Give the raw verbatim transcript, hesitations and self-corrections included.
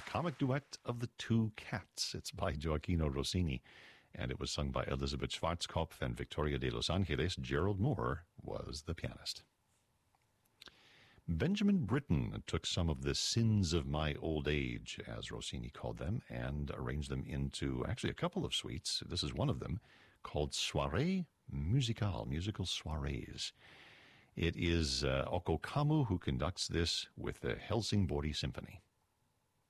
comic duet of the Two Cats. It's by Gioacchino Rossini, and it was sung by Elizabeth Schwarzkopf and Victoria de Los Angeles. Gerald Moore was the pianist. Benjamin Britten took some of the sins of my old age, as Rossini called them, and arranged them into actually a couple of suites. This is one of them, called Soirée Musicale, musical soirees. It is uh, Oko Kamu who conducts this with the Helsingborg Symphony.